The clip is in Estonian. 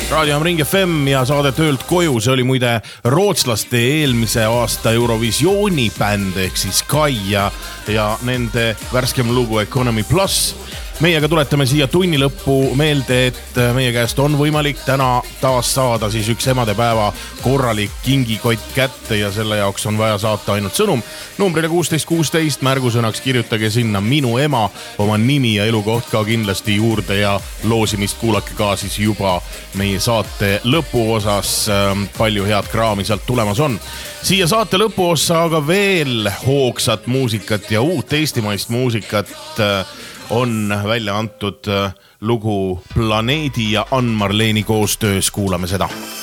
Raadio on Ring FM ja saade Töölt koju, see oli muide rootslaste eelmise aasta Eurovisiooni bänd ehk siis Kai ja nende värskem lugu Economy Plus. Meiega tuletame siia tunni lõppu meelde, et meie käest on võimalik täna taas saada siis üks emadepäeva korralik kingikott kätte ja selle jaoks on vaja saata ainult sõnum. Numbrile 1616 märgusõnaks kirjutage sinna minu ema, oma nimi ja elukoht ka kindlasti juurde ja loosimist kuulake ka siis juba meie saate lõpuosas. Palju head kraami sealt tulemas on. Siia saate lõpuossa aga veel hoogsat muusikat ja uut eestimaist muusikat on välja antud lugu Planeedi ja Ann-Marleeni koostöös. Kuulame seda.